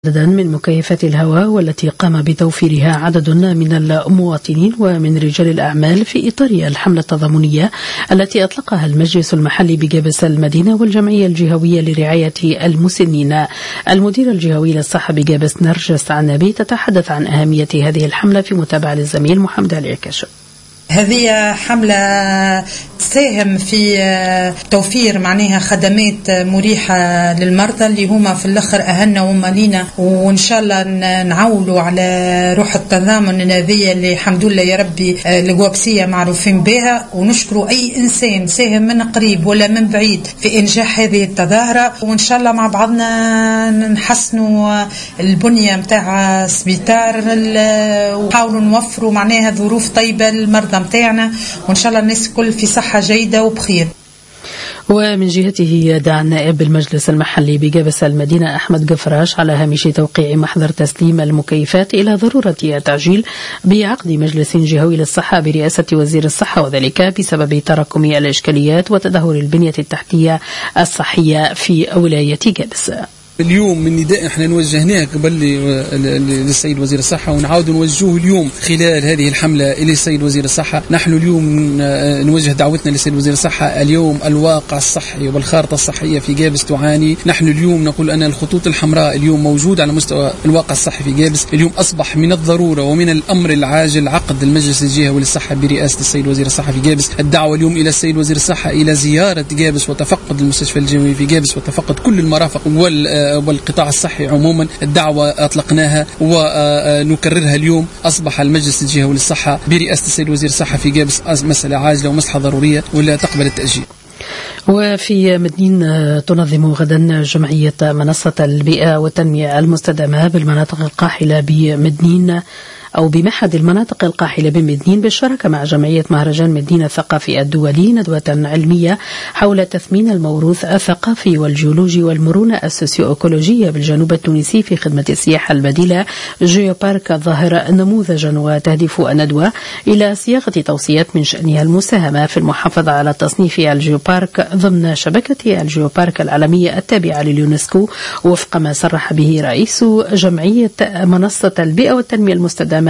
عددا من مكيفات الهواء والتي قام بتوفيرها عدد من المواطنين ومن رجال الأعمال في إطار الحملة التضامنية التي أطلقها المجلس المحلي بجابس المدينة والجمعية الجهوية لرعاية المسنين. المدير الجهوي للصحة بجابس نرجس عنابي تتحدث عن أهمية هذه الحملة في متابعة للزميل محمد علي عكاشة. هذه حملة تساهم في توفير معناها خدمات مريحة للمرضى اللي هما في الآخر أهلنا ومالينا، وإن شاء الله نعولوا على روح التضامن هذه اللي الحمد لله يا ربي الجوابسية معروفين بها، ونشكروا أي إنسان ساهم من قريب ولا من بعيد في إنجاح هذه التظاهرة. وإن شاء الله مع بعضنا نحسنوا البنية متاع السبيطار ونحاولوا نوفروا معناها ظروف طيبة للمرضى متاعنا، وإن شاء الله الناس كل في صحة جيدة وبخير. ومن جهته دعا نائب المجلس المحلي بجابس المدينة أحمد قفراش على هامش توقيع محضر تسليم المكيفات إلى ضرورة التعجيل بعقد مجلس جهوي للصحة برئاسة وزير الصحة، وذلك بسبب تراكم الإشكاليات وتدهور البنية التحتية الصحية في ولاية جابس. اليوم من نداء احنا نوجهناه قبل للسيد وزير الصحة، ونعاود نوجهه اليوم خلال هذه الحملة إلى السيد وزير الصحة. نحن اليوم نوجه دعوتنا للسيد وزير الصحة. اليوم الواقع الصحي والخارطة الصحية في جابس تعاني. نحن اليوم نقول أن الخطوط الحمراء اليوم موجود على مستوى الواقع الصحي في جابس. اليوم أصبح من الضرورة ومن الأمر العاجل عقد المجلس الجهوي للصحة برئاسة السيد وزير الصحة في جابس. الدعوة اليوم إلى السيد وزير الصحة إلى زيارة جابس وتفقد المستشفى الجهوي في جابس وتفقد كل المرافق والقطاع الصحي عموما. الدعوة أطلقناها ونكررها اليوم. أصبح المجلس الجهوي للصحة برئاسة السيد وزير الصحة في جابس مسألة عاجلة ومصلحة ضرورية ولا تقبل التأجيل. وفي مدنين تنظم غدا جمعية منصة البيئة والتنمية المستدامة بالمناطق القاحلة بمدنين أو بمعهد المناطق القاحلة بمدنين بالشراكة مع جمعية مهرجان مدينة الثقافي الدولي ندوة علمية حول تثمين الموروث الثقافي والجيولوجي والمرونة السوسيو-أيكولوجية بالجنوب التونسي في خدمة السياحة البديلة جيوبارك الظاهرة نموذجا. وتهدف الندوة إلى صياغة توصيات من شأنها المساهمة في المحافظة على تصنيف الجيوبارك ضمن شبكة الجيوبارك العالمية التابعة لليونسكو وفق ما صرح به رئيس جمعية منصة البيئة والتنمية المستدامة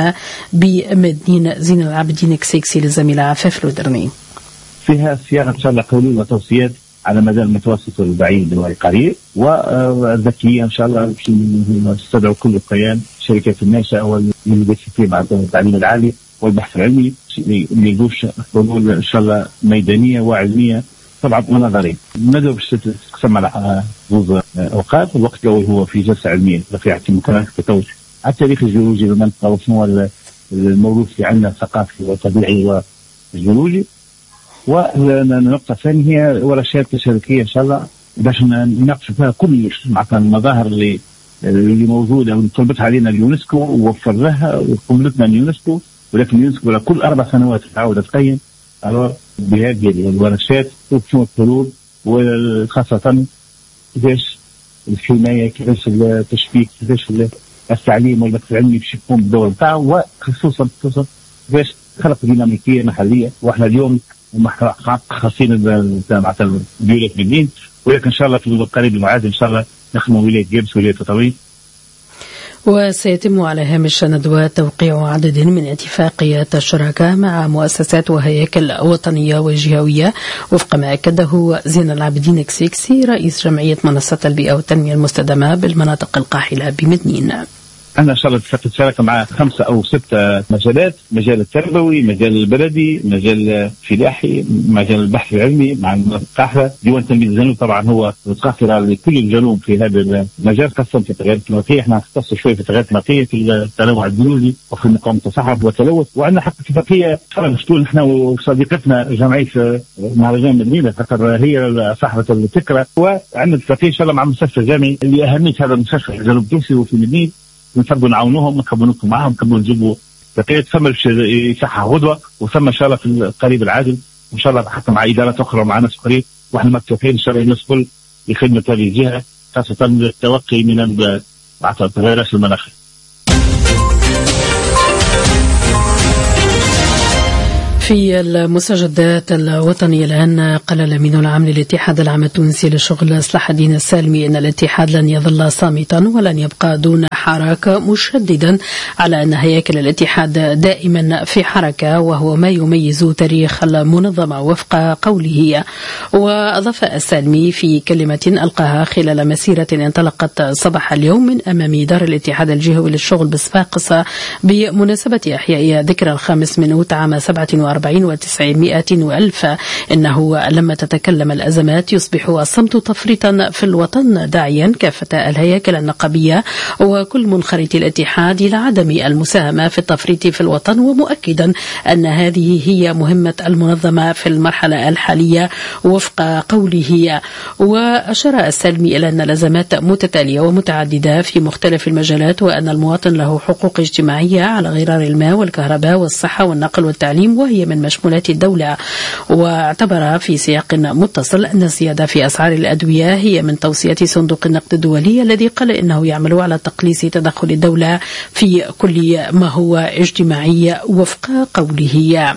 بمدينة زين العابدين كسيكسي للزميلة عفاف الودرني. فيها صياغة إن شاء الله قانون وتوصيات على مدى المتوسط والبعيد والقريب والذكية إن شاء الله تستدعو كل القيام الشركات الناشئة واليونيفرسيتي مع التعليم العالي والبحث العلمي اللي يجوش حلول إن شاء الله ميدانية وعلمية طبعا ونظرية. الندوة باش تقسم على جزء أوقات. الوقت الأول هو في جلسة علمية رفيعة المكانات كتوجه على التاريخ الجيولوجي للمنطقة وشنو الموروث في عندنا الثقافي والطبيعي والجيولوجي. والنقطة الثانية هي ورشات تشاركية إن شاء الله باش نناقشوا فيها كل معناتها المظاهر اللي موجودة وطلبتها علينا اليونسكو ووفر لها وقبلتنا اليونسكو، ولكن اليونسكو كل 4 سنوات تعاود تقيم بهذه الورشات وشنو الحلول، وخاصة كيفاش الحماية، كيفاش التشبيك، كيفاش التعليم والبحث العلمي باش يقوم بالدور بتاعه، وخصوصا كيفاش خلق ديناميكيه محليه. واحنا اليوم خاصين مع ولايه مدين، ولكن ان شاء الله في القريب المعاد ان شاء الله نخدموا ولايه جابس ولايه تطاوين. وسيتم على هامش الندوة توقيع عدد من اتفاقيات الشراكة مع مؤسسات وهياكل وطنية وجهوية وفق ما أكده زين العابدين كسيكسي رئيس جمعية منصة البيئة والتنمية المستدامة بالمناطق القاحلة بمدنين. أنا إن شاء الله تتشارك مع 5 أو 6 مجالات: مجال التربوي، مجال البلدي، مجال الفلاحي، مجال البحث العلمي مع القاحلة. ديوان تنمية الجنوب طبعا هو القاصرة لكل الجنوب في هذا المجال، خاصة في التغيرات الكليماتية. احنا نختص شوية في التغيرات الكليماتية، في التنوع البيولوجي وفي مقاومة التصحر والتلوث. وعندنا حق اتفاقية نشتغل نحن وصديقتنا جمعية مهرجان مدينة خاطر هي صاحبة الفكرة. وعندنا اتفاقية إن شاء الله مع المستشفى الجامعي اللي أهمية هذا المستشفى في الجنوب التونسي وفي مدينة. نحبوا نعاونوهم، نحبوا نكون معاهم، نحبوا نجيبوا تقييد. ثم يصحح غدوة، وثم إن شاء الله في القريب العاجل إن شاء الله حتى مع إدارات أخرى ومع ناس قريب، وإحنا متفقين إن شاء الله الناس كل لخدمة هذه الجهة، خاصة التوقي من التغيرات المناخية. في المستجدات الوطنية الآن قال الأمين العام للاتحاد العام التونسي للشغل صلاح الدين السالمي إن الاتحاد لن يظل صامتا ولن يبقى دون حركة، مشددا على أن هياكل الاتحاد دائما في حركة وهو ما يميز تاريخ المنظمة وفق قوله. وأضاف السالمي في كلمة ألقاها خلال مسيرة انطلقت صباح اليوم من أمام دار الاتحاد الجهوي للشغل بصفاقس بمناسبة إحياء ذكرى 5 من أوت عام 47 و900 وألف، إنه لما تتكلم الأزمات يصبح الصمت تفريطا في الوطن، داعيا كافة الهياكل النقابية وكل منخرطي الاتحاد إلى عدم المساهمة في التفريط في الوطن، ومؤكدا أن هذه هي مهمة المنظمة في المرحلة الحالية وفق قوله. وأشار السالمي إلى أن الأزمات متتالية ومتعددة في مختلف المجالات، وأن المواطن له حقوق اجتماعية على غرار الماء والكهرباء والصحة والنقل والتعليم وهي من مشمولات الدولة. واعتبر في سياق متصل أن الزيادة في أسعار الأدوية هي من توصيات صندوق النقد الدولي الذي قال إنه يعمل على تقليص تدخل الدولة في كل ما هو اجتماعي وفق قوله.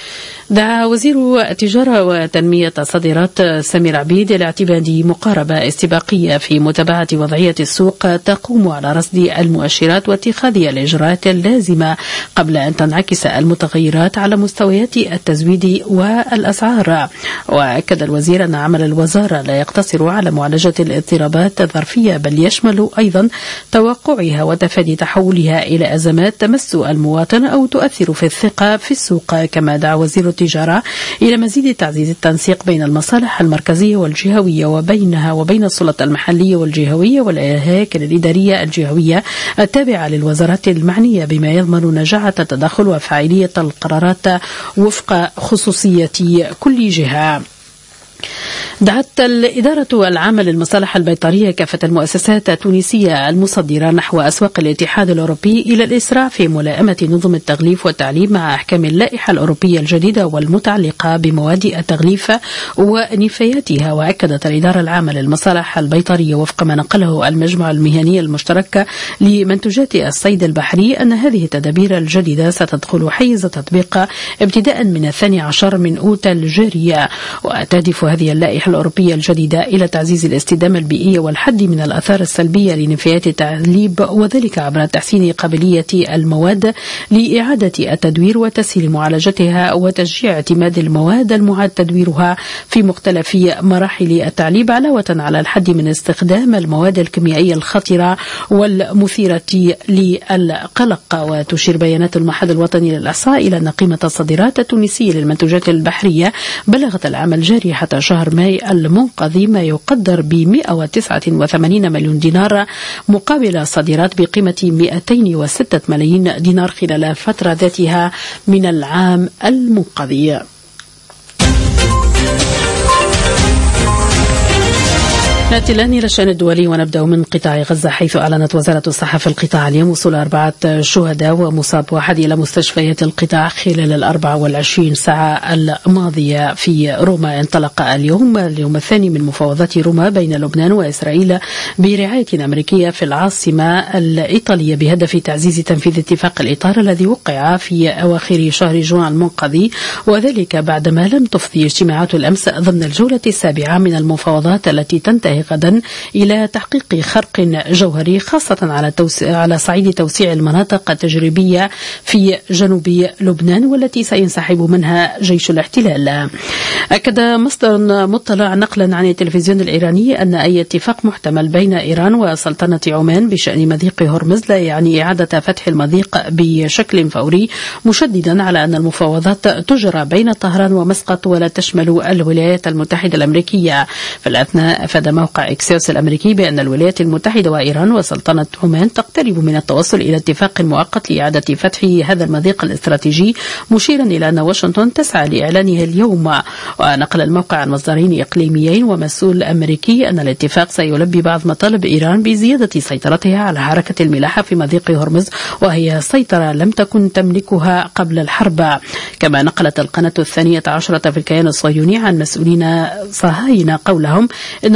دعا وزير التجارة وتنمية الصادرات سمير عبيد إلى اعتماد مقاربة استباقية في متابعة وضعية السوق تقوم على رصد المؤشرات واتخاذ الإجراءات اللازمة قبل أن تنعكس المتغيرات على مستويات التزويد والأسعار. وأكد الوزير أن عمل الوزارة لا يقتصر على معالجة الاضطرابات الظرفية بل يشمل أيضا توقعها وتفادي تحولها إلى أزمات تمس المواطن أو تؤثر في الثقة في السوق. كما دعا وزير التجارة إلى مزيد تعزيز التنسيق بين المصالح المركزية والجهوية وبينها وبين السلطة المحلية والجهوية والهياكل الإدارية الجهوية التابعة للوزارات المعنية بما يضمن نجاعة التدخل وفاعلية القرارات وفق خصوصية كل جهة. دعت الإدارة العامة للمصالح البيطرية كافة المؤسسات التونسية المصدرة نحو أسواق الاتحاد الأوروبي إلى الإسراع في ملائمة نظم التغليف والتعليم مع أحكام اللائحة الأوروبية الجديدة والمتعلقة بمواد التغليف ونفاياتها. وأكدت الإدارة العامة للمصالح البيطرية وفق ما نقله المجمع المهني المشترك لمنتوجات الصيد البحري أن هذه التدابير الجديدة ستدخل حيز تطبيق ابتداء من 12 من أوت الجارية. وتهدف هذه اللائحة الأوروبية الجديدة إلى تعزيز الاستدامة البيئية والحد من الآثار السلبية لنفايات التعليب، وذلك عبر تحسين قابلية المواد لإعادة التدوير وتسهيل معالجتها وتشجيع اعتماد المواد المعاد تدويرها في مختلف مراحل التعليب، علاوة على الحد من استخدام المواد الكيميائية الخطرة والمثيرة للقلق. وتشير بيانات المعهد الوطني للإحصاء إلى أن قيمة الصادرات التونسية للمنتوجات البحرية بلغت العام الجاري حتى شهر ماي المنقضي ما يقدر ب 189 مليون دينار مقابل صادرات بقيمة 206 ملايين دينار خلال الفترة ذاتها من العام المنقضي. نأتي الآن إلى الشأن الدولي ونبدأ من قطاع غزة، حيث أعلنت وزارة الصحة في القطاع اليوم وصول 4 شهداء ومصاب واحد إلى مستشفيات القطاع خلال 24 ساعة الماضية في روما. انطلق اليوم الثاني من مفاوضات روما بين لبنان وإسرائيل برعاية أمريكية في العاصمة الإيطالية بهدف تعزيز تنفيذ اتفاق الإطار الذي وقع في أواخر شهر جوان المنقضي، وذلك بعدما لم تفضي اجتماعات الأمس ضمن الجولة السابعة من المفاوضات التي تنتهي غدا إلى تحقيق خرق جوهري، خاصة على صعيد توسيع المناطق التجريبية في جنوب لبنان والتي سينسحب منها جيش الاحتلال. أكد مصدر مطلع نقلا عن التلفزيون الإيراني أن أي اتفاق محتمل بين إيران وسلطنة عمان بشأن مضيق هرمز لا يعني إعادة فتح المضيق بشكل فوري، مشددا على أن المفاوضات تجرى بين طهران ومسقط ولا تشمل الولايات المتحدة الأمريكية. في الأثناء أفاد موقع إكسيوس الأمريكي بأن الولايات المتحدة وإيران وسلطنة عمان تقترب من التوصل إلى اتفاق مؤقت لإعادة فتح هذا المضيق الاستراتيجي، مشيرا إلى أن واشنطن تسعى لإعلانه اليوم. ونقل الموقع عن مصدرين إقليميين ومسؤول أمريكي أن الاتفاق سيلبي بعض مطالب إيران بزيادة سيطرتها على حركة الملاحة في مضيق هرمز، وهي سيطرة لم تكن تملكها قبل الحرب. كما نقلت القناة 12 في الكيان الصهيوني عن مسؤولين صهاينة قولهم إن الرئيس الأمريكي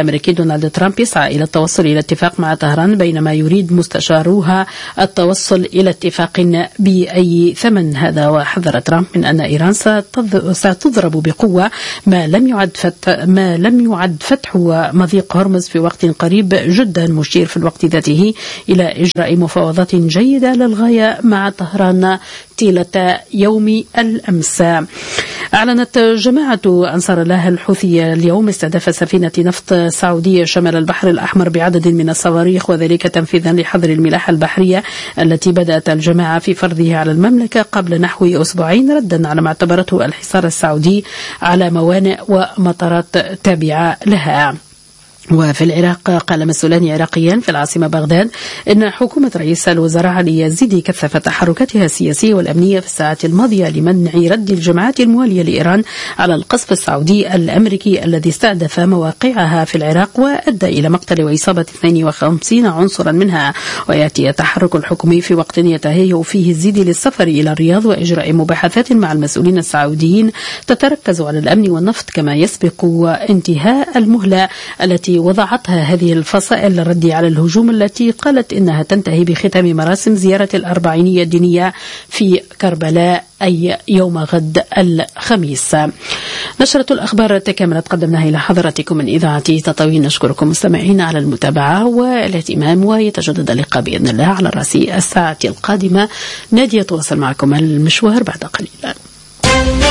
الأمريكي دونالد ترامب يسعى إلى التوصل إلى اتفاق مع طهران، بينما يريد مستشاروها التوصل إلى اتفاق بأي ثمن. هذا وحذر ترامب من أن إيران ستضرب بقوة ما لم يعد فتح مضيق هرمز في وقت قريب جدا، مشير في الوقت ذاته إلى إجراء مفاوضات جيدة للغاية مع طهران طيلة يوم الأمس. أعلنت جماعة أنصار الله الحوثية اليوم استهداف سفينة نفط سعودية شمال البحر الأحمر بعدد من الصواريخ، وذلك تنفيذا لحظر الملاحة البحرية التي بدأت الجماعة في فرضها على المملكة قبل نحو أسبوعين، ردا على ما اعتبرته الحصار السعودي على موانئ ومطارات تابعة لها. وفي العراق قال مسؤولان عراقيان في العاصمة بغداد إن حكومة رئيس الوزراء علي يزيدي كثفت تحركاتها السياسية والأمنية في الساعات الماضية لمنع رد الجماعات الموالية لإيران على القصف السعودي الأمريكي الذي استهدف مواقعها في العراق وأدى إلى مقتل وإصابة 52 عنصرا منها. ويأتي التحرك الحكومي في وقت يتهيأ فيه الزيدي للسفر إلى الرياض وإجراء مباحثات مع المسؤولين السعوديين تتركز على الأمن والنفط، كما يسبق انتهاء المهلة التي وضعتها هذه الفصائل للرد على الهجوم التي قالت إنها تنتهي بختام مراسم زيارة الأربعينية الدينية في كربلاء أي يوم غد الخميس. نشرة الأخبار تكملت قدمناها إلى حضراتكم من إذاعة تطاوين. نشكركم مستمعين على المتابعة والاهتمام، ويتجدد اللقاء بإذن الله على رأس الساعة القادمة. نادية تواصل معكم المشوار بعد قليل.